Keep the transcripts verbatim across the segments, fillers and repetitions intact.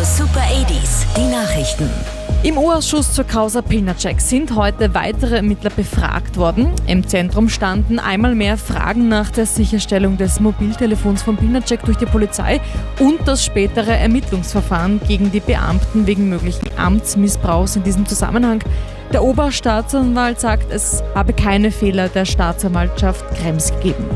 Super achtziger, die Nachrichten. Im U-Ausschuss zur Causa Pilnacek sind heute weitere Ermittler befragt worden. Im Zentrum standen einmal mehr Fragen nach der Sicherstellung des Mobiltelefons von Pilnacek durch die Polizei und das spätere Ermittlungsverfahren gegen die Beamten wegen möglichen Amtsmissbrauchs in diesem Zusammenhang. Der Oberstaatsanwalt sagt, es habe keine Fehler der Staatsanwaltschaft Krems gegeben.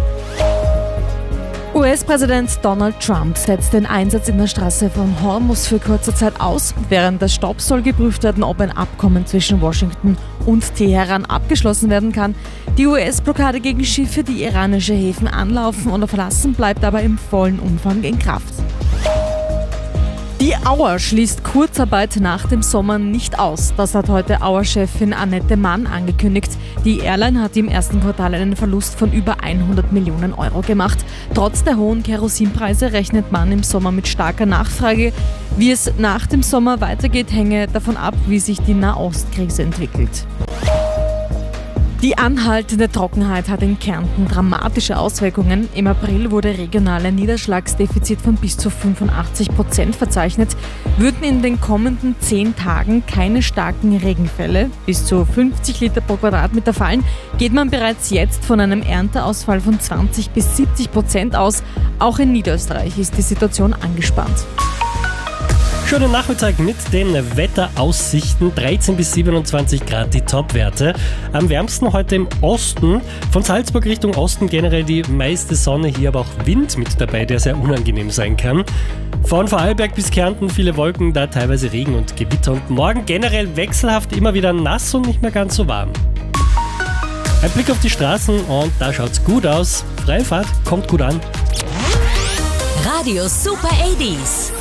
U S-Präsident Donald Trump setzt den Einsatz in der Straße von Hormuz für kurze Zeit aus. Während des Stopps soll geprüft werden, ob ein Abkommen zwischen Washington und Teheran abgeschlossen werden kann. Die U S-Blockade gegen Schiffe, die iranische Häfen anlaufen oder verlassen, bleibt aber im vollen Umfang in Kraft. Die Auer schließt Kurzarbeit nach dem Sommer nicht aus. Das hat heute Auer-Chefin Annette Mann angekündigt. Die Airline hat im ersten Quartal einen Verlust von über hundert Millionen Euro gemacht. Trotz der hohen Kerosinpreise rechnet Mann im Sommer mit starker Nachfrage. Wie es nach dem Sommer weitergeht, hänge davon ab, wie sich die Nahostkrise entwickelt. Die anhaltende Trockenheit hat in Kärnten dramatische Auswirkungen. Im April wurde regional ein Niederschlagsdefizit von bis zu fünfundachtzig Prozent verzeichnet. Würden in den kommenden zehn Tagen keine starken Regenfälle, bis zu fünfzig Liter pro Quadratmeter fallen, geht man bereits jetzt von einem Ernteausfall von zwanzig bis siebzig Prozent aus. Auch in Niederösterreich ist die Situation angespannt. Schönen Nachmittag mit den Wetteraussichten. dreizehn bis siebenundzwanzig Grad die Topwerte. Am wärmsten heute im Osten. Von Salzburg Richtung Osten generell die meiste Sonne, hier aber auch Wind mit dabei, der sehr unangenehm sein kann. Von Vorarlberg bis Kärnten viele Wolken, da teilweise Regen und Gewitter. Und morgen generell wechselhaft, immer wieder nass und nicht mehr ganz so warm. Ein Blick auf die Straßen und da schaut's gut aus. Freie Fahrt kommt gut an. Radio Super achtziger.